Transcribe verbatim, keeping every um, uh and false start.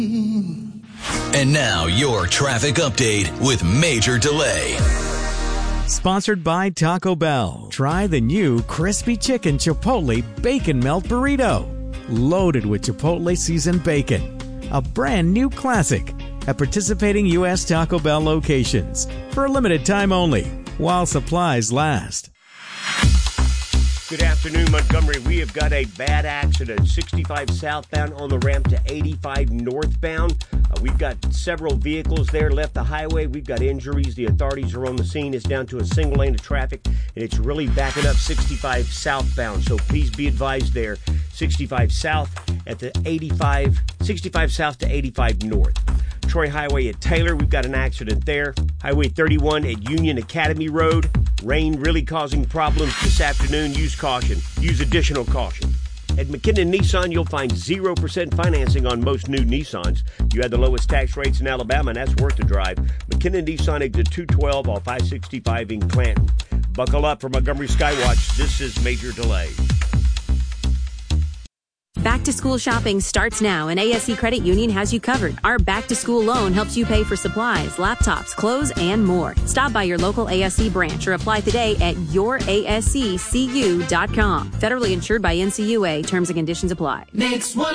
And now your traffic update with Major Delay. Sponsored by Taco Bell. Try the new Crispy Chicken Chipotle Bacon Melt Burrito. Loaded with Chipotle seasoned bacon. A brand new classic at participating U S Taco Bell locations. For a limited time only, while supplies last. Good afternoon, Montgomery. We have got a bad accident. sixty-five southbound on the ramp to eighty-five northbound. Uh, we've got several vehicles there left the highway. We've got injuries. The authorities are on the scene. It's down to a single lane of traffic, and it's really backing up sixty-five southbound. So please be advised there. sixty-five south at the eighty-five, sixty-five south to eighty-five north. Troy Highway at Taylor, we've got an accident there. Highway thirty-one at Union Academy Road. Rain really causing problems this afternoon. Use caution. Use additional caution. At McKinnon Nissan, you'll find zero percent financing on most new Nissans. You have the lowest tax rates in Alabama, and that's worth the drive. McKinnon Nissan, exit two twelve off I sixty-five in Clanton. Buckle up for Montgomery Skywatch. This is Major Delay. Back to school shopping starts now, and A S C Credit Union has you covered. Our back to school loan helps you pay for supplies, laptops, clothes, and more. Stop by your local A S C branch or apply today at your A S C C U dot com. Federally insured by N C U A. Terms and conditions apply. Mix one.